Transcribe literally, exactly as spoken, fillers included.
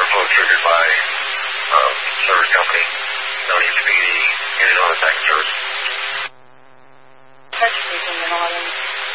water flow triggered by uh, service company. No need to be the unit on the second service.